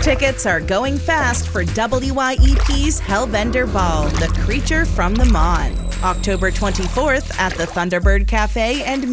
Tickets are going fast for WYEP's Hellbender Ball, The Creature from the Mon, October 24th at the Thunderbird Cafe and